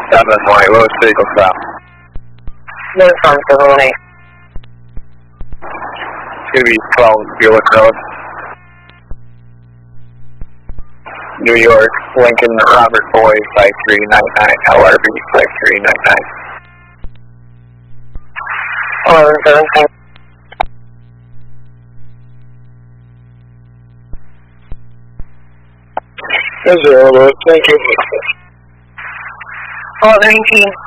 White, what was the vehicle stop? No, from 718. It's going to be 12 Buick Road. New York, Lincoln, Robert Boy, 5399, LRB 5399. 1117. 0, thank you. 1219.